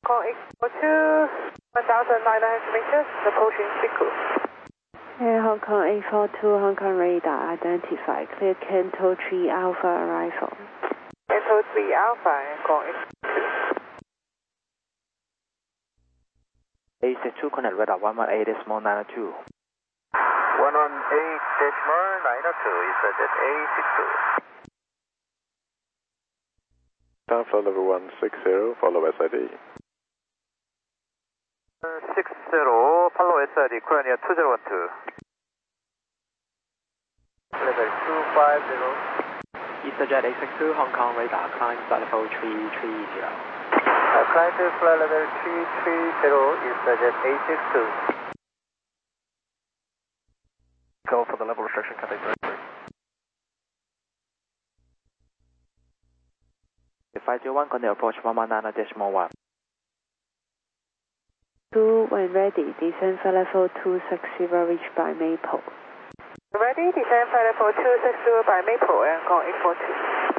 Call 842, 1,900 meters, approaching Siku. Air Hong Kong 842, Hong Kong radar identified. Clear Canto 3 Alpha arrival. Canto 3 Alpha, call 862 connect radar 118.902. 118.902 is at 862. Downflow level 160, follow SID. 60, follow SID, Korea 2012. Level 250. EasterJet 862 Hong Kong radar climb flight level 330. Climb to flight level 330, EasterJet 862. Go for the level restriction, contact directory. 501 connect approach 119.1. 2 when ready, descend flight level 260 reach by Maple. Ready, descend flight level 260 by Maple, and call 842.